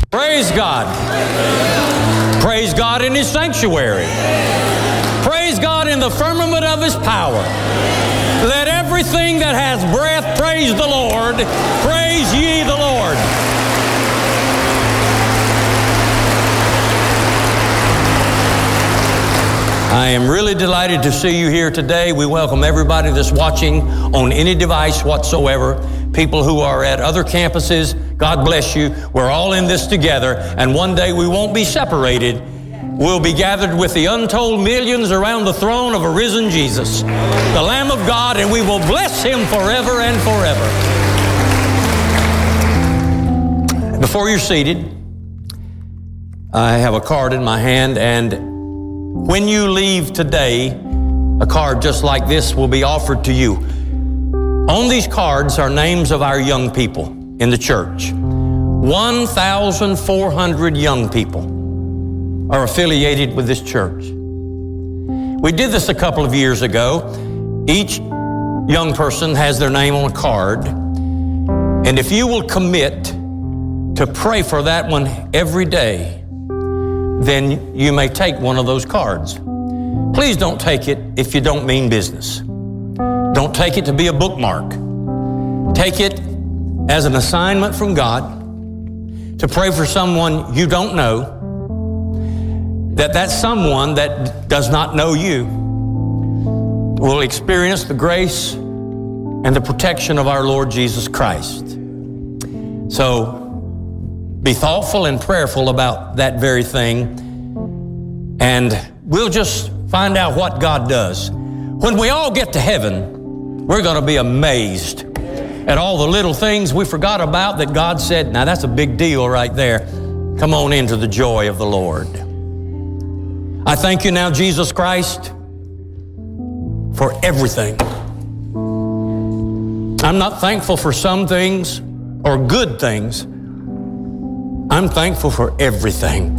Praise God. Praise God in His sanctuary. Praise God in the firmament of His power. Let everything that has breath praise the Lord. Praise ye the Lord. I am really delighted to see you here today. We welcome everybody that's watching on any device whatsoever. People who are at other campuses, God bless you. We're all in this together, and one day we won't be separated. We'll be gathered with the untold millions around the throne of a risen Jesus, the Lamb of God, and we will bless Him forever and forever. Before you're seated, I have a card in my hand, and when you leave today, a card just like this will be offered to you. On these cards are names of our young people in the church. 1,400 young people are affiliated with this church. We did this a couple of years ago. Each young person has their name on a card. And if you will commit to pray for that one every day, then you may take one of those cards. Please don't take it if you don't mean business. Don't take it to be a bookmark. Take it as an assignment from God to pray for someone you don't know, that someone that does not know you will experience the grace and the protection of our Lord Jesus Christ. So be thoughtful and prayerful about that very thing, and we'll just find out what God does. When we all get to heaven, we're going to be amazed at all the little things we forgot about that God said, now that's a big deal right there. Come on into the joy of the Lord. I thank you now, Jesus Christ, for everything. I'm not thankful for some things or good things. I'm thankful for everything.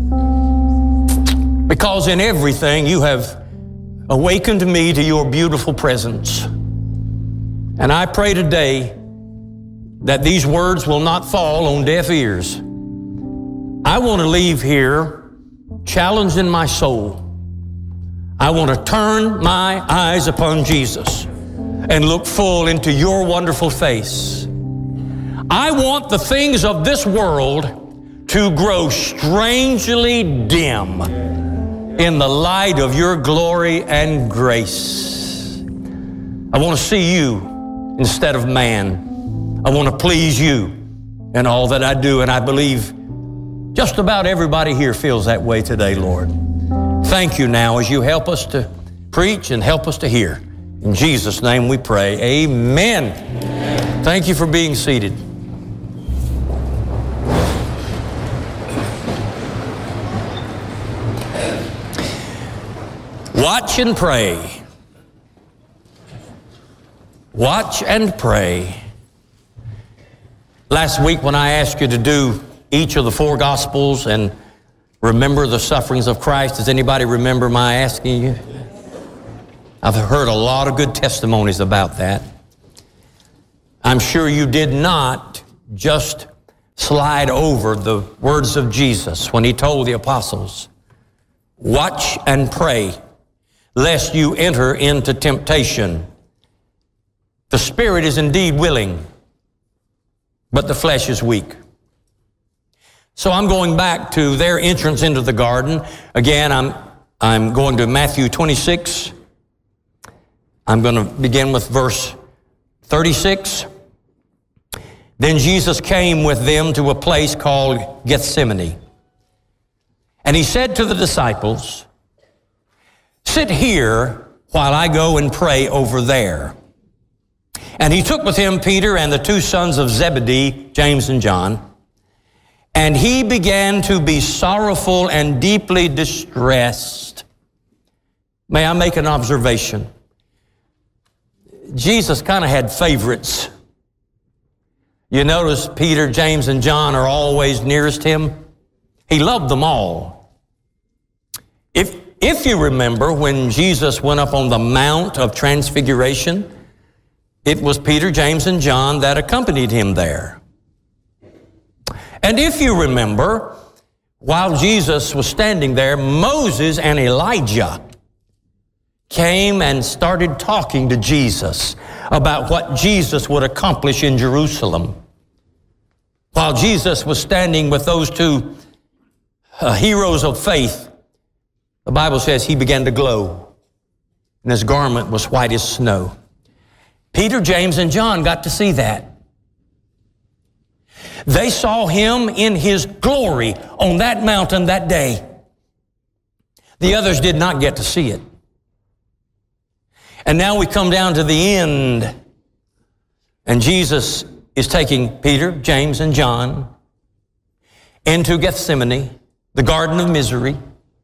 Because in everything you have awakened me to your beautiful presence. And I pray today that these words will not fall on deaf ears. I want to leave here challenged in my soul. I want to turn my eyes upon Jesus and look full into your wonderful face. I want the things of this world to grow strangely dim in the light of your glory and grace. I want to see you instead of man. I want to please you in all that I do, and I believe just about everybody here feels that way today, Lord. Thank you now as you help us to preach and help us to hear. In Jesus' name we pray, amen. Amen. Thank you for being seated. Watch and pray. Watch and pray. Last week when I asked you to do each of the four Gospels and remember the sufferings of Christ, does anybody remember my asking you? I've heard a lot of good testimonies about that. I'm sure you did not just slide over the words of Jesus when He told the apostles, watch and pray, lest you enter into temptation. The spirit is indeed willing, but the flesh is weak. So I'm going back to their entrance into the garden. Again, I'm going to Matthew 26. I'm going to begin with verse 36. Then Jesus came with them to a place called Gethsemane. And He said to the disciples, sit here while I go and pray over there. And He took with Him Peter and the two sons of Zebedee, James and John. And He began to be sorrowful and deeply distressed. May I make an observation? Jesus kind of had favorites. You notice Peter, James, and John are always nearest Him. He loved them all. If you remember when Jesus went up on the Mount of Transfiguration, it was Peter, James, and John that accompanied Him there. And if you remember, while Jesus was standing there, Moses and Elijah came and started talking to Jesus about what Jesus would accomplish in Jerusalem. While Jesus was standing with those two heroes of faith, the Bible says he began to glow, and his garment was white as snow. Peter, James, and John got to see that. They saw him in his glory on that mountain that day. The others did not get to see it. And now we come down to the end, and Jesus is taking Peter, James, and John into Gethsemane, the Garden of Misery,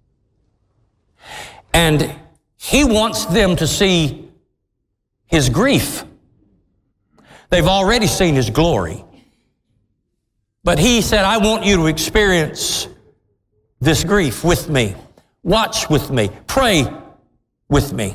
and he wants them to see his grief. They've already seen his glory. But he said, I want you to experience this grief with me. Watch with me. Pray with me.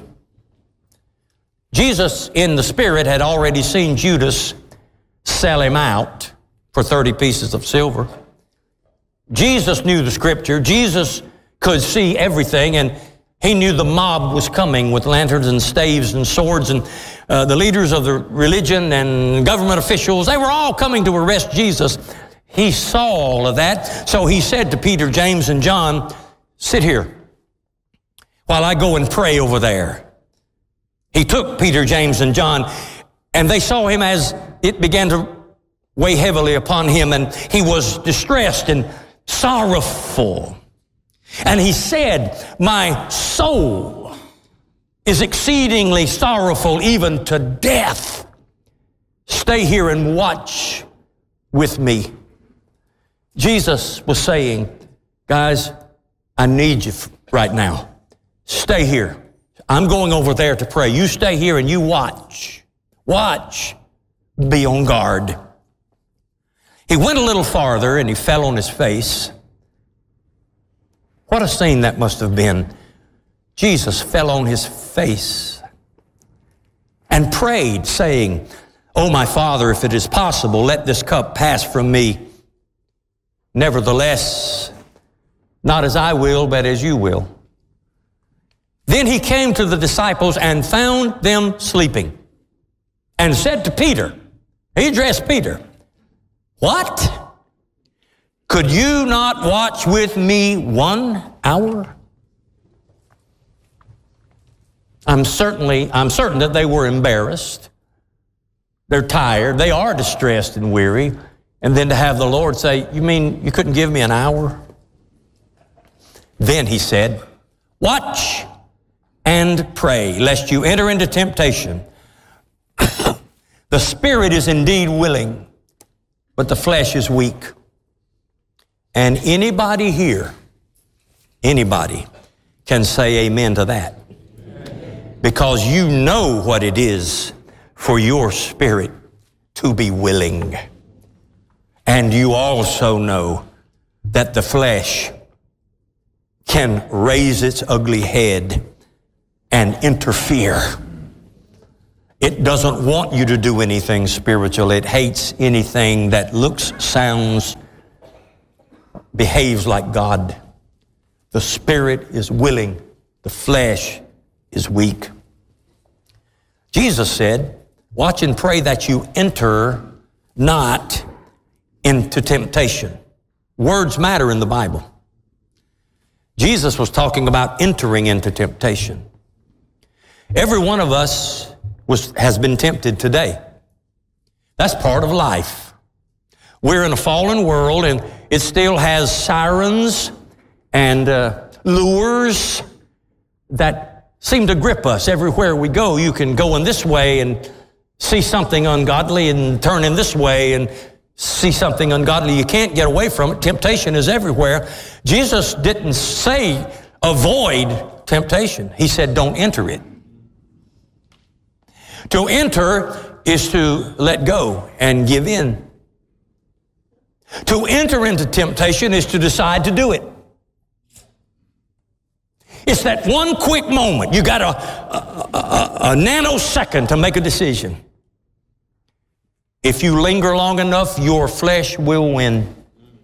Jesus, in the Spirit, had already seen Judas sell him out for 30 pieces of silver. Jesus knew the Scripture. Jesus could see everything, and he knew the mob was coming with lanterns and staves and swords, and the leaders of the religion and government officials, they were all coming to arrest Jesus. He saw all of that, so he said to Peter, James, and John, sit here while I go and pray over there. He took Peter, James, and John, and they saw him as it began to weigh heavily upon him, and he was distressed and sorrowful. And he said, my soul is exceedingly sorrowful, even to death. Stay here and watch with me. Jesus was saying, guys, I need you right now. Stay here. I'm going over there to pray. You stay here and you watch. Watch. Be on guard. He went a little farther and he fell on his face. What a scene that must have been. Jesus fell on his face and prayed, saying, Oh, my Father, if it is possible, let this cup pass from me. Nevertheless, not as I will, but as you will. Then he came to the disciples and found them sleeping and said to Peter, he addressed Peter, what? Could you not watch with me 1 hour? I'm certain that they were embarrassed. They're tired. They are distressed and weary. And then to have the Lord say, you mean you couldn't give me an hour? Then he said, watch and pray, lest you enter into temptation. The spirit is indeed willing, but the flesh is weak. And anybody here, anybody can say amen to that. Because you know what it is for your spirit to be willing. And you also know that the flesh can raise its ugly head and interfere. It doesn't want you to do anything spiritual. It hates anything that looks, sounds, behaves like God. The spirit is willing. The flesh is weak. Jesus said, watch and pray that you enter not into temptation. Words matter in the Bible. Jesus was talking about entering into temptation. Every one of us has been tempted today. That's part of life. We're in a fallen world, and it still has sirens and lures that seem to grip us everywhere we go. You can go in this way and see something ungodly and turn in this way and see something ungodly. You can't get away from it. Temptation is everywhere. Jesus didn't say avoid temptation. He said don't enter it. To enter is to let go and give in. To enter into temptation is to decide to do it. It's that one quick moment. You got a nanosecond to make a decision. If you linger long enough, your flesh will win.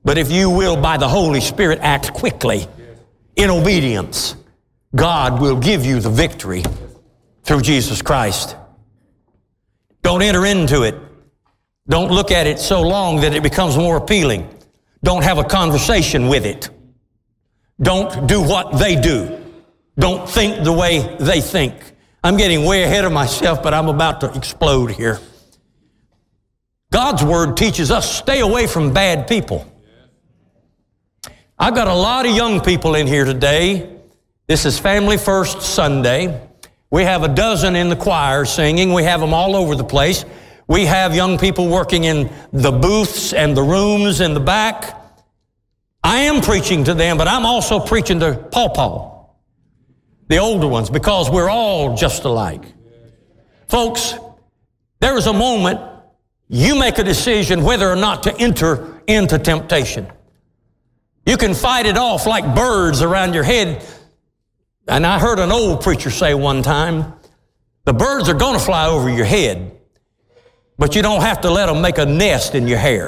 But if you will, by the Holy Spirit, act quickly in obedience, God will give you the victory through Jesus Christ. Don't enter into it. Don't look at it so long that it becomes more appealing. Don't have a conversation with it. Don't do what they do. Don't think the way they think. I'm getting way ahead of myself, but I'm about to explode here. God's Word teaches us stay away from bad people. I've got a lot of young people in here today. This is Family First Sunday. We have a dozen in the choir singing. We have them all over the place. We have young people working in the booths and the rooms in the back. I am preaching to them, but I'm also preaching to Paw, the older ones, because we're all just alike. Folks, there is a moment you make a decision whether or not to enter into temptation. You can fight it off like birds around your head. And I heard an old preacher say one time, the birds are going to fly over your head, but you don't have to let them make a nest in your hair.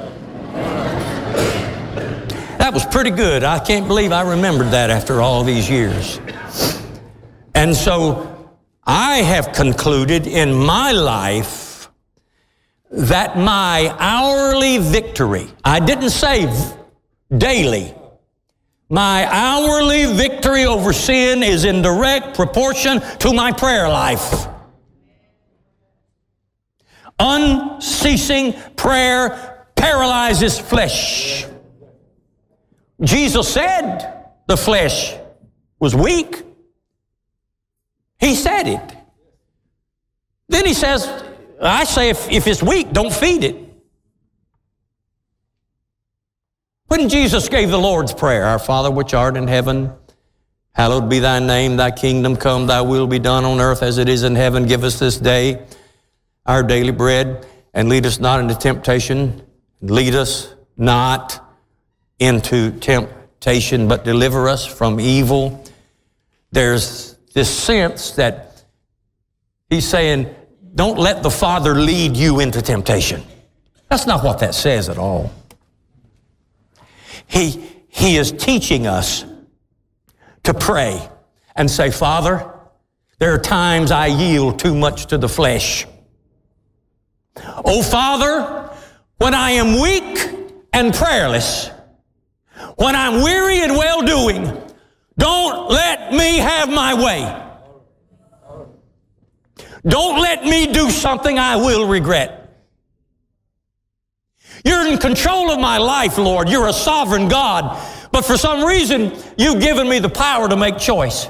That was pretty good. I can't believe I remembered that after all these years. And so I have concluded in my life that my hourly victory, I didn't say daily, my hourly victory over sin is in direct proportion to my prayer life. Unceasing prayer paralyzes flesh. Jesus said the flesh was weak. He said it. Then he says, I say if it's weak, don't feed it. When Jesus gave the Lord's Prayer, Our Father which art in heaven, hallowed be thy name, thy kingdom come, thy will be done on earth as it is in heaven. Give us this day our daily bread, and lead us not into temptation. Lead us not into temptation, but deliver us from evil. There's this sense that he's saying, don't let the Father lead you into temptation. That's not what that says at all. He is teaching us to pray and say, Father, there are times I yield too much to the flesh. Oh, Father, when I am weak and prayerless, when I'm weary and well-doing, don't let me have my way. Don't let me do something I will regret. You're in control of my life, Lord. You're a sovereign God. But for some reason, you've given me the power to make choice.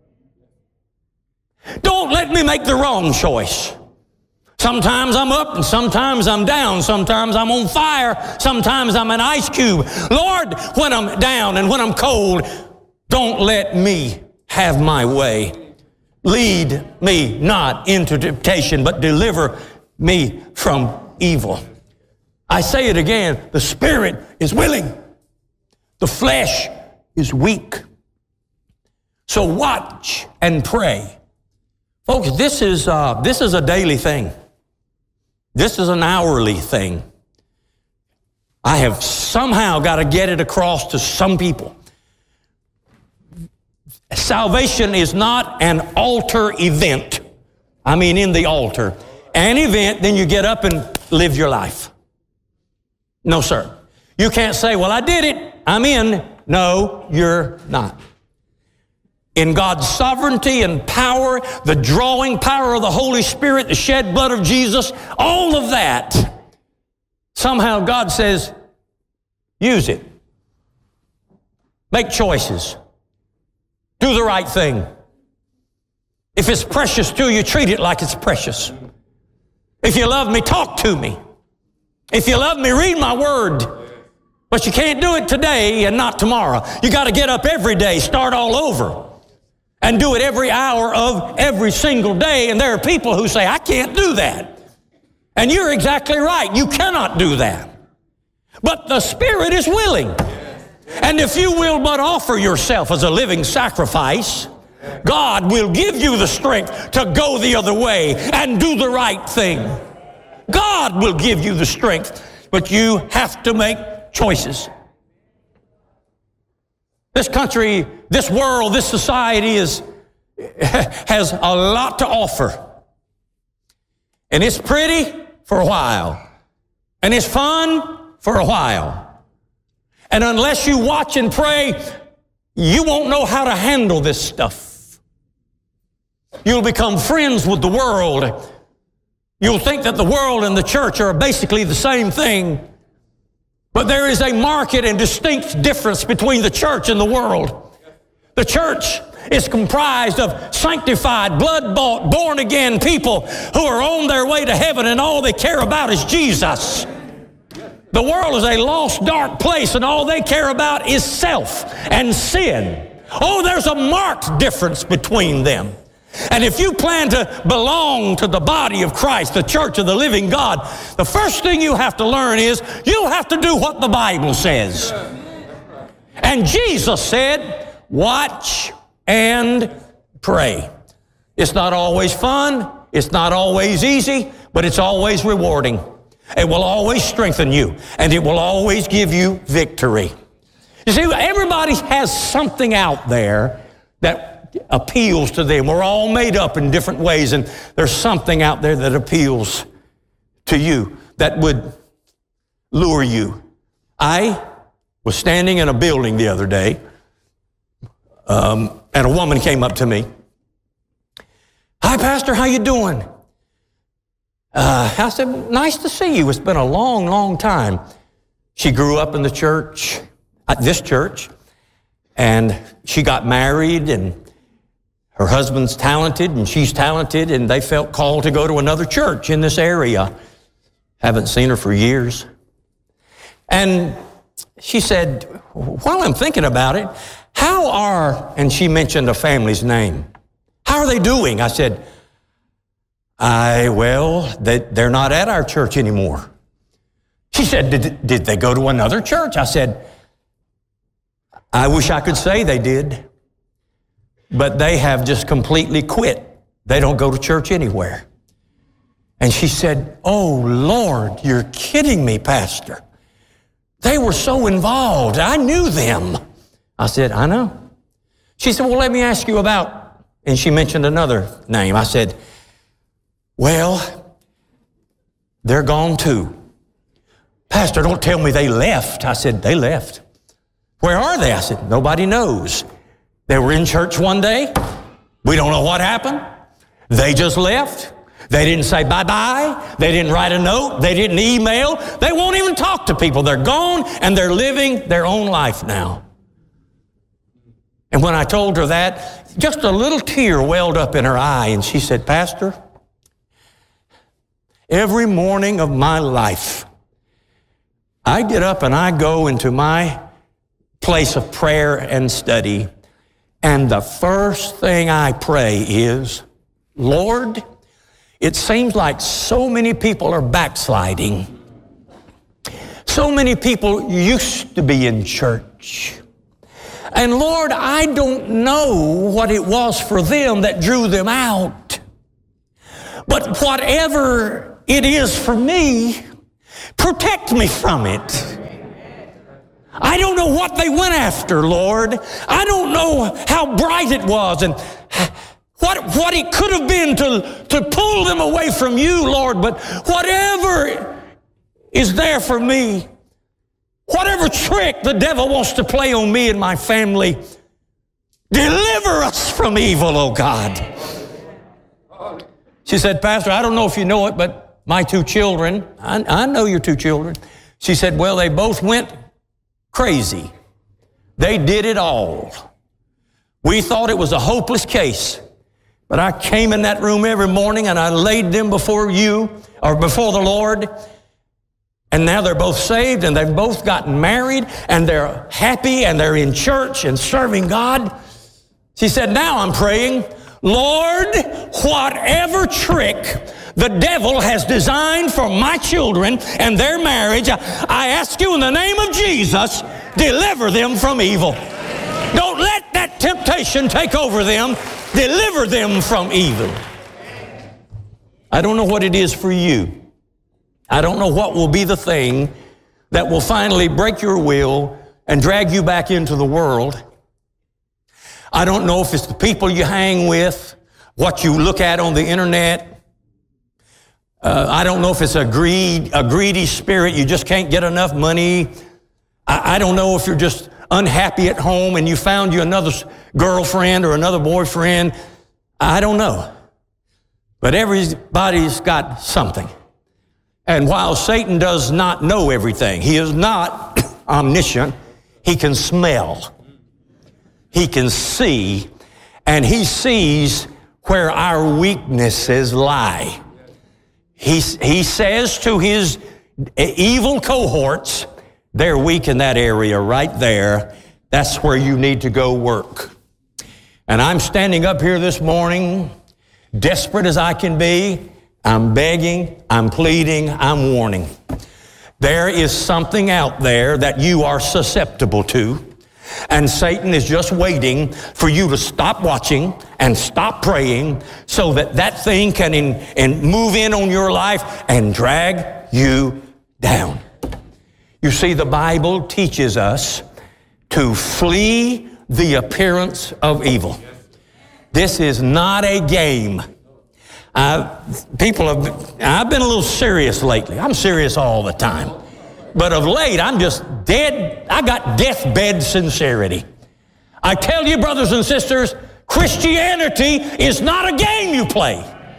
Don't let me make the wrong choice. Sometimes I'm up and sometimes I'm down. Sometimes I'm on fire. Sometimes I'm an ice cube. Lord, when I'm down and when I'm cold, don't let me have my way. Lead me not into temptation, but deliver me from evil. I say it again, the spirit is willing. The flesh is weak. So watch and pray. Folks, this is a daily thing. This is an hourly thing. I have somehow got to get it across to some people. Salvation is not an altar event. I mean in the altar. An event, then you get up and live your life. No, sir. You can't say, well, I did it. I'm in. No, you're not. In God's sovereignty and power, the drawing power of the Holy Spirit, the shed blood of Jesus, all of that, somehow God says, use it. Make choices. Do the right thing. If it's precious to you, treat it like it's precious. If you love me, talk to me. If you love me, read my word. But you can't do it today and not tomorrow. You got to get up every day, start all over, and do it every hour of every single day. And there are people who say, I can't do that. And you're exactly right. You cannot do that. But the Spirit is willing. And if you will but offer yourself as a living sacrifice, God will give you the strength to go the other way and do the right thing. God will give you the strength, but you have to make choices. This country, this world, this society has a lot to offer. And it's pretty for a while. And it's fun for a while. And unless you watch and pray, you won't know how to handle this stuff. You'll become friends with the world. You'll think that the world and the church are basically the same thing. But there is a marked and distinct difference between the church and the world. The church is comprised of sanctified, blood-bought, born-again people who are on their way to heaven, and all they care about is Jesus. The world is a lost, dark place, and all they care about is self and sin. Oh, there's a marked difference between them. And if you plan to belong to the body of Christ, the church of the living God, the first thing you have to learn is you have to do what the Bible says. And Jesus said, watch and pray. It's not always fun. It's not always easy, but it's always rewarding. It will always strengthen you, and it will always give you victory. You see, everybody has something out there that appeals to them. We're all made up in different ways, and there's something out there that appeals to you, that would lure you. I was standing in a building the other day, and a woman came up to me. Hi, Pastor, how you doing? I said, nice to see you. It's been a long, long time. She grew up in the church, at this church, and she got married, and her husband's talented, and she's talented, and they felt called to go to another church in this area. Haven't seen her for years. And she said, while I'm thinking about it, and she mentioned a family's name. How are they doing? I said, they're not at our church anymore. She said, did they go to another church? I said, I wish I could say they did, but they have just completely quit. They don't go to church anywhere. And she said, oh, Lord, you're kidding me, Pastor. They were so involved. I knew them. I said, I know. She said, well, let me ask you about, and she mentioned another name. I said, well, they're gone too. Pastor, don't tell me they left. I said, they left. Where are they? I said, nobody knows. They were in church one day. We don't know what happened. They just left. They didn't say bye-bye. They didn't write a note. They didn't email. They won't even talk to people. They're gone, and they're living their own life now. And when I told her that, just a little tear welled up in her eye, and she said, Pastor, every morning of my life, I get up and I go into my place of prayer and study, and the first thing I pray is, Lord, it seems like so many people are backsliding. So many people used to be in church. And Lord, I don't know what it was for them that drew them out. But whatever it is for me, protect me from it. I don't know what they went after, Lord. I don't know how bright it was and what it could have been to pull them away from you, Lord. But whatever is there for me, whatever trick the devil wants to play on me and my family, deliver us from evil, oh God. She said, Pastor, I don't know if you know it, but my two children, I know your two children. She said, well, they both went crazy. They did it all. We thought it was a hopeless case. But I came in that room every morning and I laid them before you, or before the Lord. And now they're both saved and they've both gotten married and they're happy and they're in church and serving God. She said, now I'm praying, Lord, whatever trick the devil has designed for my children and their marriage, I ask you in the name of Jesus, deliver them from evil. Don't let that temptation take over them. Deliver them from evil. I don't know what it is for you. I don't know what will be the thing that will finally break your will and drag you back into the world. I don't know if it's the people you hang with, what you look at on the internet. I don't know if it's a greedy spirit. You just can't get enough money. I don't know if you're just unhappy at home and you found you another girlfriend or another boyfriend. I don't know. But everybody's got something. And while Satan does not know everything, he is not omniscient, he can smell. He can see, and he sees where our weaknesses lie. He says to his evil cohorts, they're weak in that area right there. That's where you need to go work. And I'm standing up here this morning, desperate as I can be. I'm begging, I'm pleading, I'm warning. There is something out there that you are susceptible to. And Satan is just waiting for you to stop watching and stop praying so that that thing can move in on your life and drag you down. You see, the Bible teaches us to flee the appearance of evil. This is not a game. I've been a little serious lately. I'm serious all the time. But of late, I'm just dead. I got deathbed sincerity. I tell you, brothers and sisters, Christianity is not a game you play.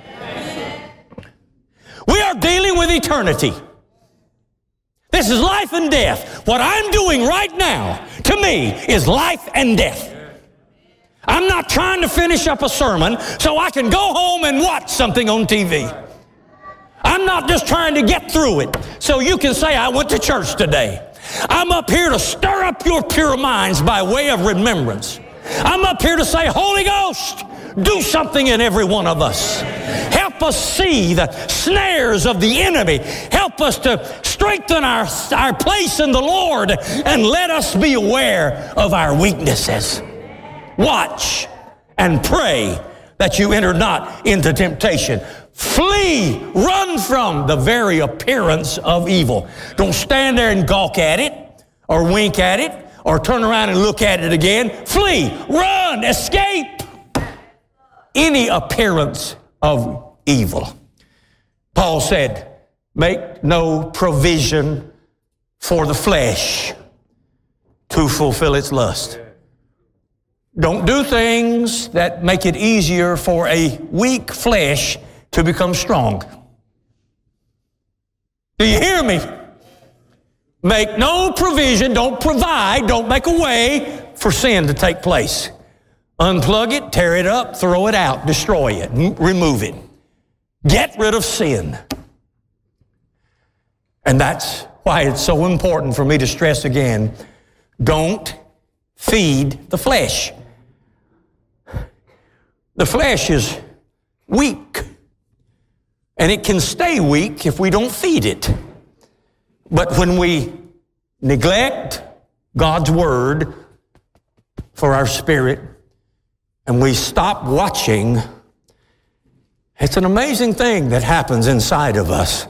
We are dealing with eternity. This is life and death. What I'm doing right now, to me, is life and death. I'm not trying to finish up a sermon so I can go home and watch something on TV. I'm not just trying to get through it so you can say, I went to church today. I'm up here to stir up your pure minds by way of remembrance. I'm up here to say, Holy Ghost, do something in every one of us. Help us see the snares of the enemy. Help us to strengthen our place in the Lord and let us be aware of our weaknesses. Watch and pray that you enter not into temptation. Flee, run from the very appearance of evil. Don't stand there and gawk at it or wink at it or turn around and look at it again. Flee, run, escape any appearance of evil. Paul said, make no provision for the flesh to fulfill its lust. Don't do things that make it easier for a weak flesh to become strong. Do you hear me? Make no provision, don't provide, don't make a way for sin to take place. Unplug it, tear it up, throw it out, destroy it, remove it. Get rid of sin. And that's why it's so important for me to stress again, don't feed the flesh. The flesh is weak. And it can stay weak if we don't feed it. But when we neglect God's word for our spirit and we stop watching, it's an amazing thing that happens inside of us.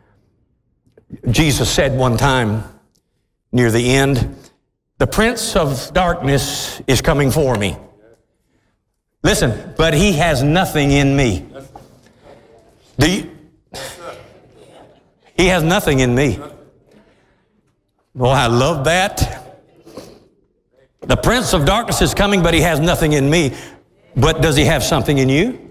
Jesus said one time near the end, the prince of darkness is coming for me. Listen, but he has nothing in me. He has nothing in me. Oh, I love that. The prince of darkness is coming, but he has nothing in me. But does he have something in you?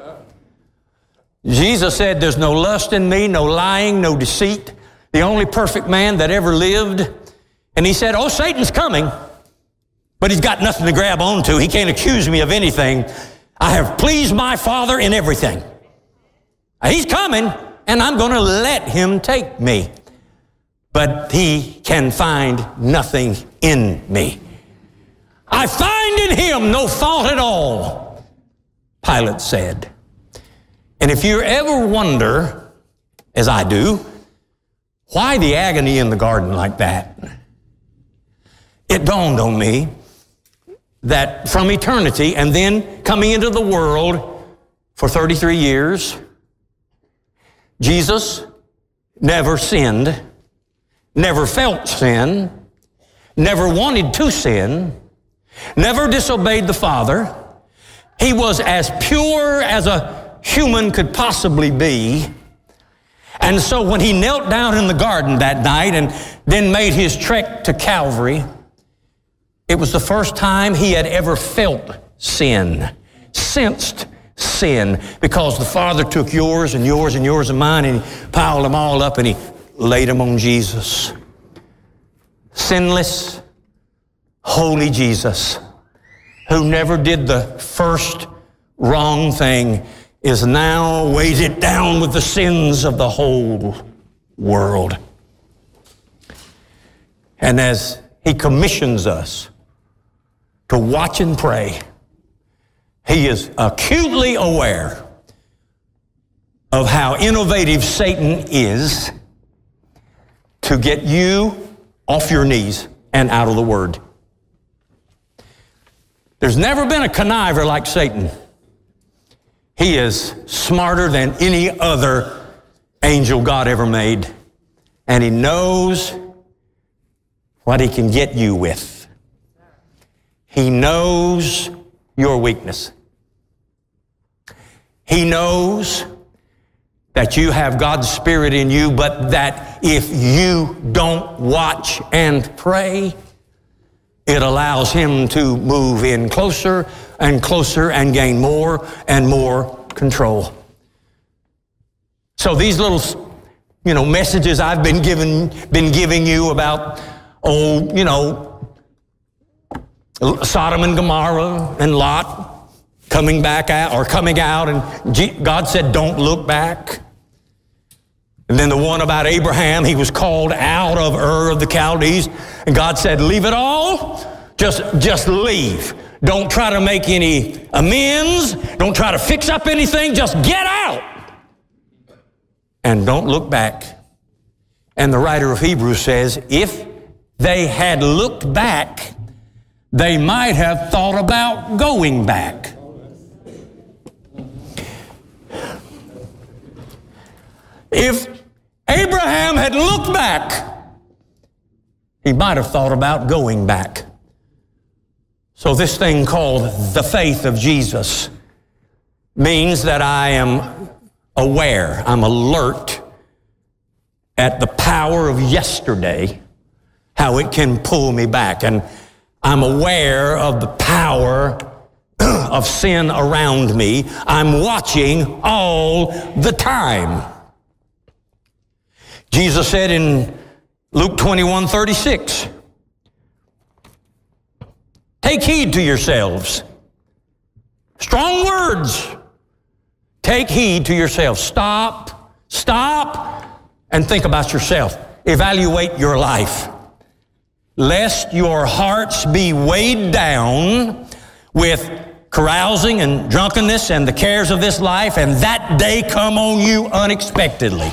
Jesus said, there's no lust in me, no lying, no deceit. The only perfect man that ever lived. And he said, oh, Satan's coming, but he's got nothing to grab onto. He can't accuse me of anything. I have pleased my Father in everything. He's coming, and I'm going to let him take me. But he can find nothing in me. I find in him no fault at all, Pilate said. And if you ever wonder, as I do, why the agony in the garden like that, it dawned on me that from eternity and then coming into the world for 33 years, Jesus never sinned, never felt sin, never wanted to sin, never disobeyed the Father. He was as pure as a human could possibly be. And so when he knelt down in the garden that night and then made his trek to Calvary, it was the first time he had ever felt sin, sensed sin, because the Father took yours and yours and yours and mine and he piled them all up and he laid them on Jesus. Sinless, holy Jesus, who never did the first wrong thing, is now weighted down with the sins of the whole world. And as he commissions us to watch and pray, he is acutely aware of how innovative Satan is to get you off your knees and out of the Word. There's never been a conniver like Satan. He is smarter than any other angel God ever made. And he knows what he can get you with. He knows your weakness. He knows that you have God's Spirit in you, but that if you don't watch and pray, it allows him to move in closer and closer and gain more and more control. So these little, messages I've been giving you about, Sodom and Gomorrah and Lot coming out, and God said, don't look back. And then the one about Abraham, he was called out of Ur of the Chaldees, and God said, leave it all, just leave. Don't try to make any amends. Don't try to fix up anything. Just get out. And don't look back. And the writer of Hebrews says, if they had looked back, they might have thought about going back. If Abraham had looked back, he might have thought about going back. So this thing called the faith of Jesus means that I am aware, I'm alert at the power of yesterday, how it can pull me back. And I'm aware of the power of sin around me. I'm watching all the time. Jesus said in Luke 21:36, take heed to yourselves. Strong words. Take heed to yourselves. Stop, and think about yourself. Evaluate your life. Lest your hearts be weighed down with carousing and drunkenness and the cares of this life, and that day come on you unexpectedly.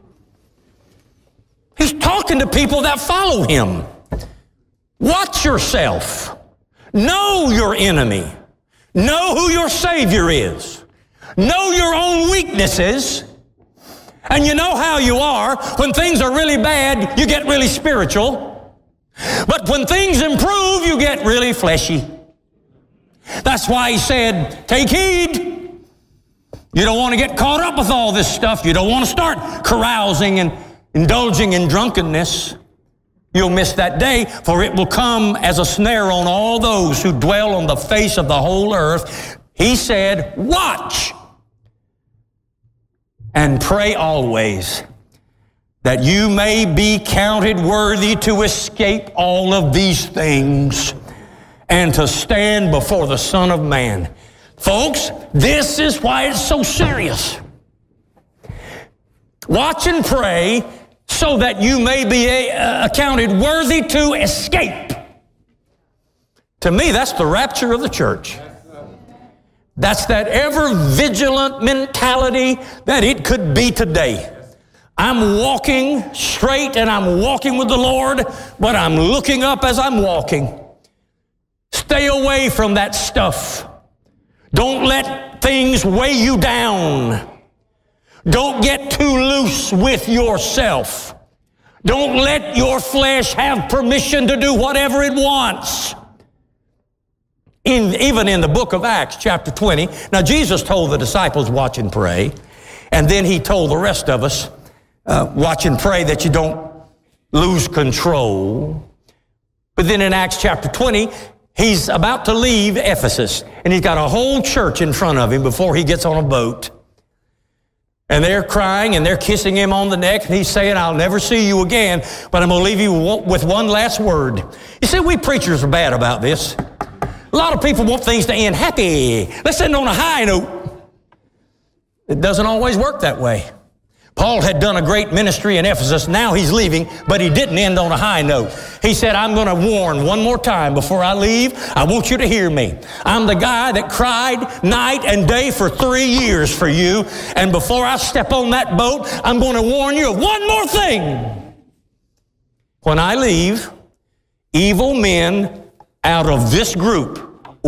He's talking to people that follow him. Watch yourself. Know your enemy. Know who your Savior is. Know your own weaknesses. And you know how you are. When things are really bad, you get really spiritual. But when things improve, you get really fleshy. That's why he said, take heed. You don't want to get caught up with all this stuff. You don't want to start carousing and indulging in drunkenness. You'll miss that day, for it will come as a snare on all those who dwell on the face of the whole earth. He said, watch and pray always, that you may be counted worthy to escape all of these things and to stand before the Son of Man. Folks, this is why it's so serious. Watch and pray so that you may be accounted worthy to escape. To me, that's the rapture of the church. That's that ever-vigilant mentality that it could be today. I'm walking straight and I'm walking with the Lord, but I'm looking up as I'm walking. Stay away from that stuff. Don't let things weigh you down. Don't get too loose with yourself. Don't let your flesh have permission to do whatever it wants. Even in the book of Acts, chapter 20, now Jesus told the disciples, watch and pray. And then he told the rest of us, watch and pray that you don't lose control. But then in Acts chapter 20, he's about to leave Ephesus. And he's got a whole church in front of him before he gets on a boat. And they're crying and they're kissing him on the neck. And he's saying, I'll never see you again, but I'm going to leave you with one last word. You see, we preachers are bad about this. A lot of people want things to end happy. Let's end on a high note. It doesn't always work that way. Paul had done a great ministry in Ephesus. Now he's leaving, but he didn't end on a high note. He said, I'm going to warn one more time before I leave. I want you to hear me. I'm the guy that cried night and day for 3 years for you. And before I step on that boat, I'm going to warn you of one more thing. When I leave, evil men out of this group,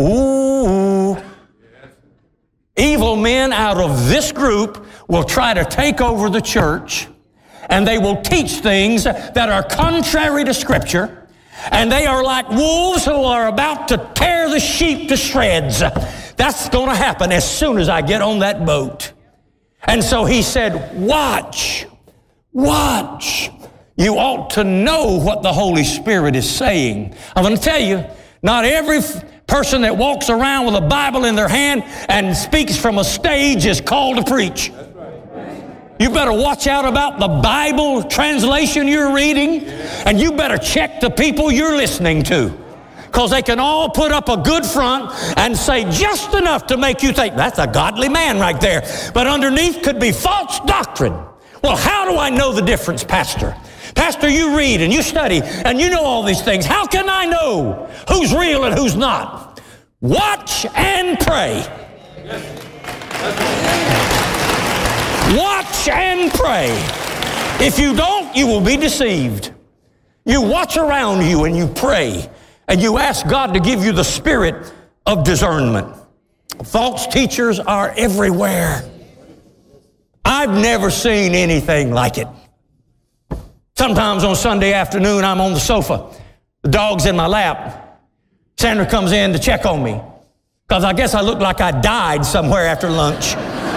evil men out of this group will try to take over the church, and they will teach things that are contrary to Scripture, and they are like wolves who are about to tear the sheep to shreds. That's going to happen as soon as I get on that boat. And so he said, watch. You ought to know what the Holy Spirit is saying. I'm going to tell you, not every person that walks around with a Bible in their hand and speaks from a stage is called to preach. You better watch out about the Bible translation you're reading, and you better check the people you're listening to, because they can all put up a good front and say just enough to make you think, that's a godly man right there. But underneath could be false doctrine. Well, how do I know the difference, Pastor? Pastor, you read and you study and you know all these things. How can I know who's real and who's not? Watch and pray. Watch and pray. If you don't, you will be deceived. You watch around you and you pray and you ask God to give you the spirit of discernment. False teachers are everywhere. I've never seen anything like it. Sometimes on Sunday afternoon, I'm on the sofa. The dog's in my lap. Sandra comes in to check on me, because I guess I look like I died somewhere after lunch.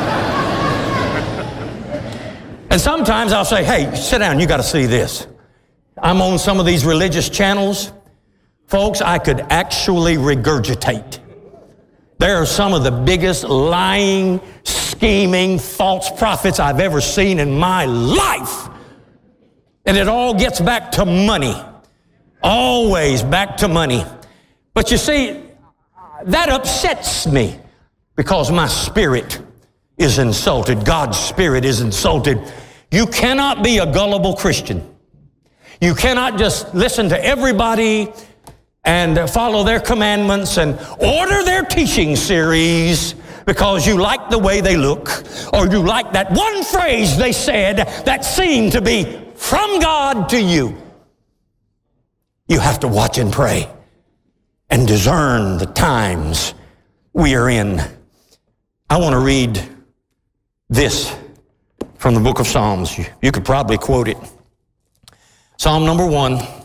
And sometimes I'll say, hey, sit down, you got to see this. I'm on some of these religious channels. Folks, I could actually regurgitate. There are some of the biggest lying, scheming, false prophets I've ever seen in my life. And it all gets back to money. Always back to money. But you see, that upsets me, because my spirit is insulted. God's spirit is insulted. You cannot be a gullible Christian. You cannot just listen to everybody and follow their commandments and order their teaching series because you like the way they look, or you like that one phrase they said that seemed to be from God to you. You have to watch and pray and discern the times we are in. I want to read this from the book of Psalms. You could probably quote it. Psalm number 1.